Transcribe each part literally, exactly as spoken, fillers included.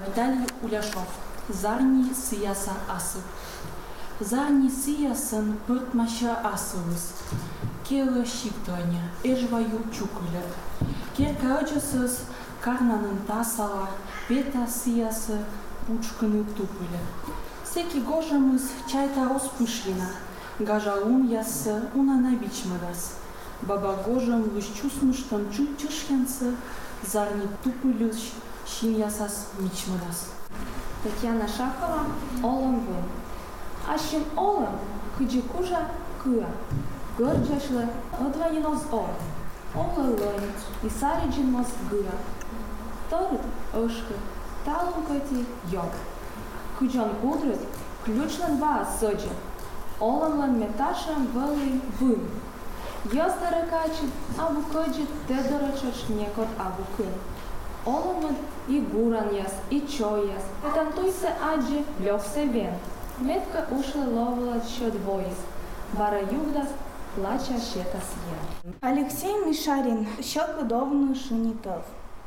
Виталий Уляшов. Зарни сияса асы. Зарни сиясын пыртмаша асылыз. Келы шиптуаня, эжваю чукулят. Керка öcsösöz карнанын тасала, пета сиясы пучкыны тупылят. Секи гожамыз чайта роспышлина, гажалун ясы унана бичмырас. Баба гожам лыш чусмыштан чышянсы, зарни тупылыш шин ясас мичмырас. Татьяна Шахова, Олам вы. Ашим Олам, кыджикужа кыа. Горджашлы, одваниноз ор. Ола лойнит, и сариджинос гыа. Торит, ошкы, талункати йог. Кыджан гудрит, ключнан вас соджи. Оламлан меташам вали вы. Йоздара качит, абу коджит, тедорачаш некот абу кын. Оламад и гуран яс, и чо яс. Тантуйся аджи, лёвся вен. Метка ушла ловила счет воис. Бара югдас, плача щета съел. Алексей Мишарин, щелкодовно шинитов.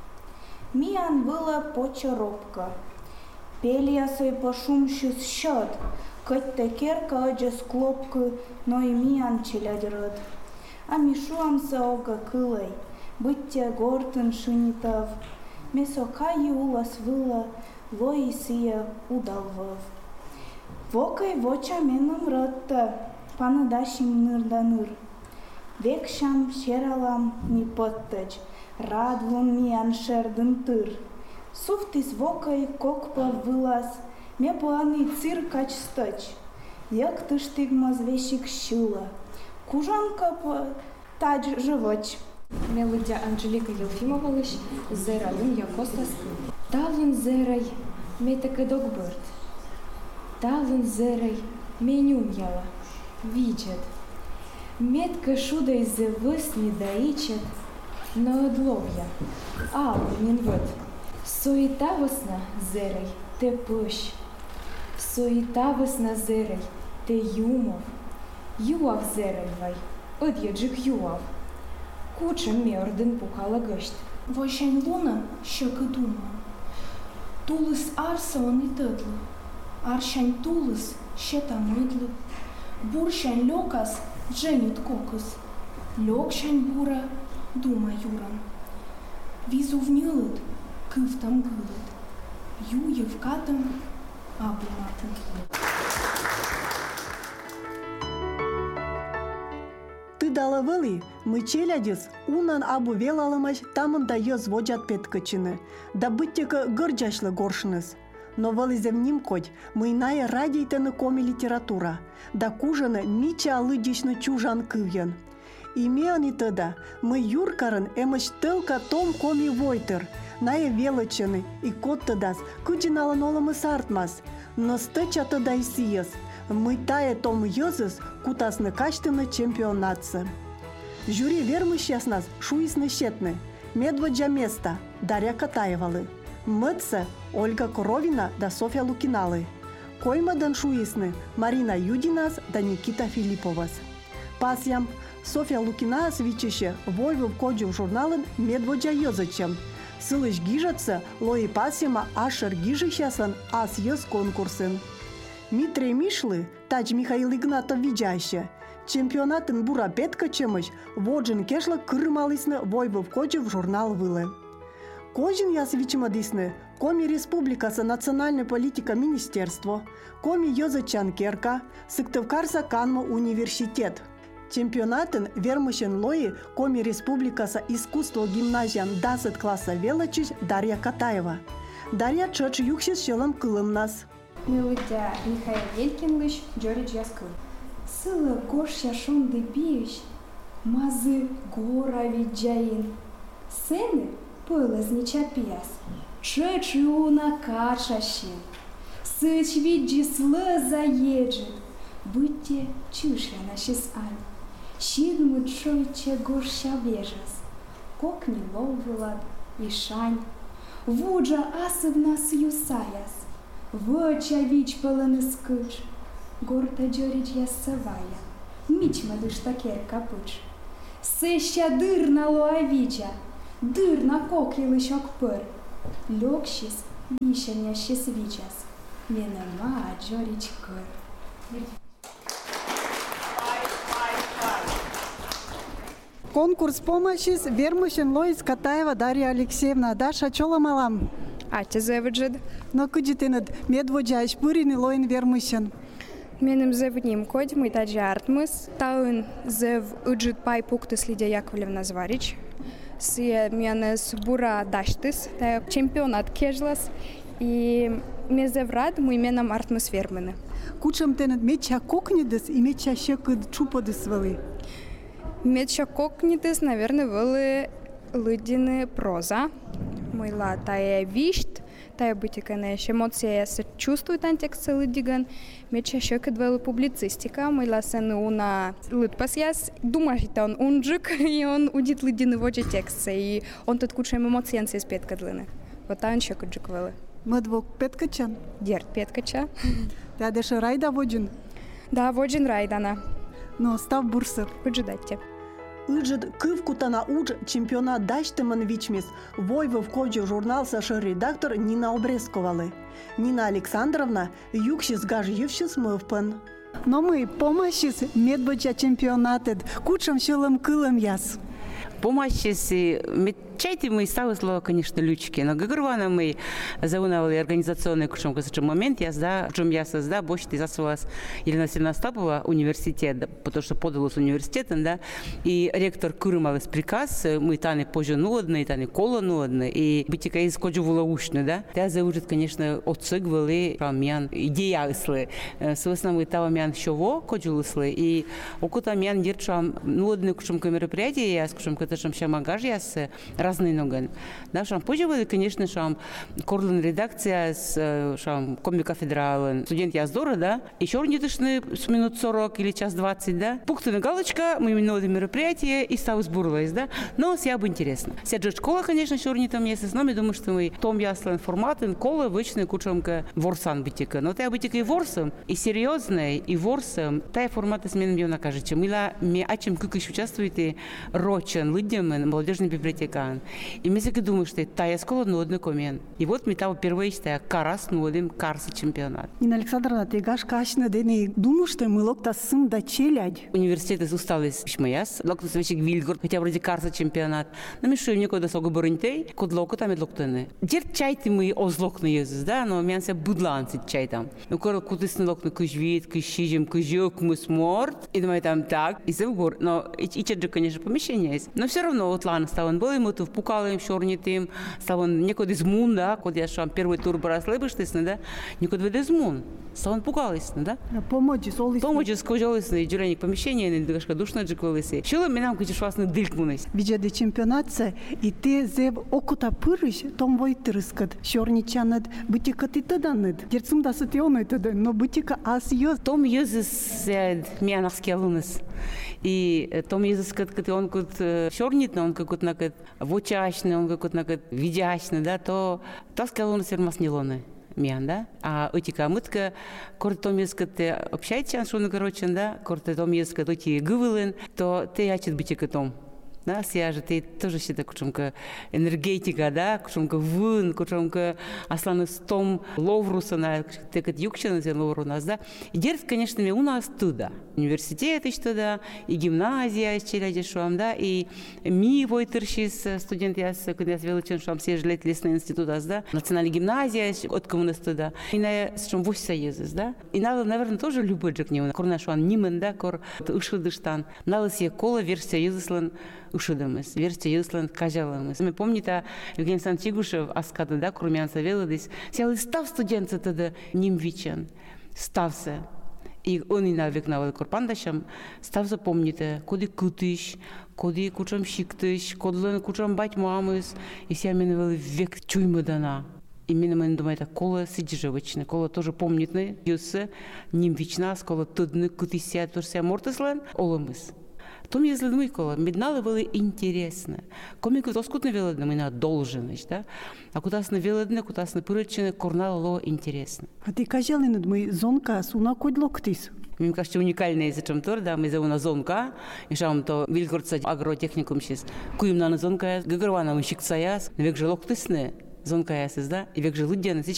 Миян была почеробка. Пелия сой пошумщус счет. Коть текерка аджа склопка, но и миян челядерот. А мишуамса ога кылай. Быття гортен шинитов. Месокаи улас вила, лоисия удалвов. Вокай воча менум ротта, панадашим нырданыр. Векшам шералам ми поттач, радвун ми аншердын тыр. Суфтис вокай кокпа вылас, ме планы циркач стач. Як ты штигмаз вещик щула, кужанка по тач живоч. Мелодия Анжелика Елфимовалыш, зера лунья костас. Талун зерай, метака догбырт. Талун зерай, менюм яла, видят. Метка шудой зе высни даичет, но одловья, а нинвот. Суета весна зерай, те пыщ. Суета весна зерай, те юмов. Юав зерай вай, одьяджик юав. Кучем мёрден пукала гăști. Вощань луна щекы дума. Тулыс арса он и тăтлă. Арщань тулыс щета мыдлă. Бурщань лёкас дженит кокыс. Лёкщань бура дума юран. Визу внилăт, кывтам гылăт. Ю евкатăm абуматăн. Ты дала вели, мы челядис, унан абу велалымаш тамында йоз воджат петкачыны, да быттека гырджашлы горшыныз. Но вализем коть, мы иная радийтыны коми литература, да кужаны мича алыдичны чужан кывьян. Имеян и тыда, мы юркарын эмыш тылка том коми войтыр, ная велычыны и кот тыдас, кыджиналан олымы сартмас, но стыча тыда и сияс. Мы тая том йозыс кутасны качтыны чемпионатсы. Жюри вермыш яснас шуисны щетны. Медводжа места Дарья Катаевалы. Мыцы Ольга Коровина да Софья Лукиналы. Коймадан шуисны Марина Юдинас да Никита Филипповас. Пасям Софья Лукина свичище войвы коджу журналын Медводжа йозычем. Сылыш гижатся лои пасема ашер гижищасын ас йоз конкурсын. Митрей Мишлы, тач Михаил Игнатов видяще. Чемпионатын бура петка чемыш, воджин кешла кырмалысны войвов кочев журнал вылы. Кожин ясвичима дисны, коми республикасы национальная политика министерство, коми йозачан керка, сыктывкарса канмо университет. Чемпионатын вермышен лои коми республикаса искусство гимназиян дасыт класса велочич Дарья Катаева. Дарья чоч юксис щелым кылым нас. Мелодия Михаил Елькинлыш, Джоридж Яскыл. Сылы гош яшон дебиш, мазы гора виджаин. Сыны пылы зничапиас, чечуна кашащин. Сыч виджи слеза еджит, будьте чушля на шесань. Щигмы чойче горща вежас, кокни ловылад и шань. Вуджа асывна сюсаяс. Воча вич пăлăны скыч, горта джорич яссавая, мич мадыш такер капыч. Сыща дыр на луавича, дыр на кок елышок пăр. Лёкшис Мишеня счастливчас. Мене маджоричка. Конкурс помощи с Вермущен Лоис Катаева Дарья Алексеевна. Даша, чола малам? Ача зеведжед. Но кудитинад медводжач пурин лоин Вермущен. Менем зевним код мы таджи артмыс. Таун зев уджит пай пуктес Лидия Яковлевна Зварич. Сие менес бура даштыс. Та чемпионат кежлас. И мезеврад мы менем артмыс вермены. Кучам тенад меча кокнидес и меча щекыд чуподес вели. Меча кокнитес, наверное, были лыдины проза. Мойла тая вишт, тая бути, конечно, эмоция се чувствует антекст лыдиган. Меча щекыд вели публицистика. Мойла сены уна лыдпас яс. Думаешь, это он унджик, и он удит лыдины вожи текста. И он тут кучаем эмоциян се спет кадлины. Вот та он щекыд джик вели. Медвок петкачан? Дерт петкача. Та деше райда воджин? Да, воджин райдана. Но став бурсер. Поджидайте. Ыджет кывкутана уж чемпионат дачтымын вичмес. Войвов коджу журнал саша редактор Нина Обрезковалы. Нина Александровна юкшис гаж евшис мывпын. Но мы помощис медбоча чемпионатед. Кучам щелым кылым яс. Помощи с Чайте мы ставили, конечно, лючки, но гагрвана мы заунавали организационный кушом к этому моменту, я сда, чем я созда, больше ты засвалась Елена Васильевна Остапова университет, потому что подалась университетом, да, и ректор курмалась приказ, мы таны позже нудны, таны коло нудны, и бытика из коджувала ушны, да, я заужит, конечно, отцыгвали, промян, идея ислы, с основным того мян щово коджулыслы, и окута мян держам нудны кушом к мероприятию, я с кушом к этому шамагаж, я с разные ноган. Да, шам позже, конечно, шам корлен редакция с шам комика федерален, студент я здорово, да, еще не дышны с минут сорок или час двадцать, да, пунктовая галочка, мы именовали мероприятие и стал сбурлась, да, но с я бы интересно. Вся же школа, конечно, еще не там есть, с нами думаю, что мы том яслен формат, кола вычный кучомка ворсан бытика, но ты бытика и ворсом, и серьезный, и ворсом, та формата сменим ее накажете. Мы ла ми ачем как еще участвуете рочен, людям, молодежный библиотекан. И мы всегда думаем, что это я скоро нудный комен. И вот мы там впервые что карас нудим карсы чемпионат. Нина Александровна, ты гаш кашна дени думаю, что мы локта сын да челядь. Университет усталость шмаяс, локта свечик Вильгород, хотя вроде карсы чемпионат. Но мы что никогда сога барынтей, код лока там и локтаны. Дер чайте мы озлокны езус, да, но меня се будланцы чай там. Ну корот кутысны локны кujвит, кujижим, кujок, мы сморт. И думаю там так, и завгор. Но и и же, конечно, помещение есть. Но все равно вот лан стал он был ему то впукали им шорнитым, стал он некуда из мун, да, куда я шам первый тур брас лебыштысны, да, некуда ведь из мун. Стал он пукались, да. Помочь солис. Помочь скожалось на дюряник помещения, на душка душно джеквалысы. Чего мы нам кучу швасны дылькмунись. Виджеды чемпионатся и ты зев окута пырыш, том войтерскат, шорничанат, бытика ты таданет. Дерцум да сатионы тада, но бытика ас ёз. Том ёзыс мианахский алуныс. И том ёзыс кат кат он кут шорнитно, он как на кат вочачный, он как на кат видящный, да, то таскал алуныс фермас нелоны. Мян, да? А утика мытка, коротом ескате общается, что на короче, да? Коротом ескате оти гывылен, то ты ячит быть котом. Да, сяжет, ты тоже считаешь, кучомка энергетика, да, кучомка вын, кучомка асланы стом ловруса на, ты как юкчана за ловру нас, да. И дерз, конечно, у нас туда. Университет еще туда, и гимназия из Челядишуам, да, и ми войтершис студент я с когда я величен, что все жлет лесный институт, да, национальная гимназия от коммунист туда. И на чем вось союзes, да. И надо, наверное, тоже любой джек не, кор нашуан нимен, да, кор ушудыштан. Надо себе кола версия юзеслан ушудамыз, версия юзеслан кажаламыз. Мы помните, Евгений Сантигушев аскада, да, курмянца велодис, сел став студентца тогда нимвичен, стався. И он и навек на корпандашам став запомните, коли кутиш, коли кучам шиктиш, коли кучам бать мамыз, и ся меновали век чуймы дана. Именно мы думаем, это кола сидежевочное, кола тоже помнитне, юссе, нимвична, кола тудны кутися, тоже ся мортеслен, оломыз. Том если думаю, кола, медналы было интересно. Комику тоскутно велодно, мы на должность, да? А куда с на велодно, куда с на пырочины, корнало ло интересно. А ты кажали над мой зонка, суна код локтис? Мне кажется, уникальный из чем тор, да, мы зовем на зонка, и шам то Вильгородца агротехникум сейчас. Куем на зонка, гагрвана мы щикцаяс, век же локтисне. зонкаясыз, да, и век же лудьяны